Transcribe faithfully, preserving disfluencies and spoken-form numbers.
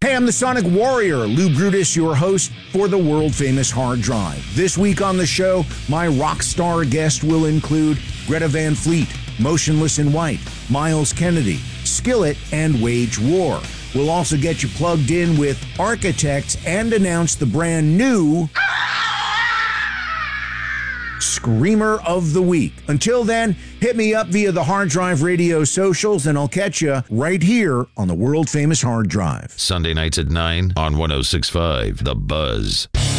Hey, I'm the Sonic Warrior, Lou Brutus, your host for the world-famous Hard Drive. This week on the show, my rock star guest will include Greta Van Fleet, Motionless in White, Miles Kennedy, Skillet, and Wage War. We'll also get you plugged in with Architects and announce the brand new Screamer of the Week. Until then, hit me up via the Hard Drive Radio socials, and I'll catch you right here on the world-famous Hard Drive. Sunday nights at nine on one oh six point five The Buzz.